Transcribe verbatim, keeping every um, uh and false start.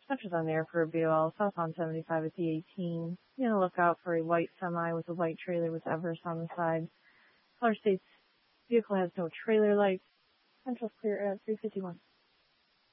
Central's on there for a B O L. South on seventy-five at the eighteen. Be on the lookout for a white semi with a white trailer with Everest on the side. Color states vehicle has no trailer lights. Central's clear at three fifty-one.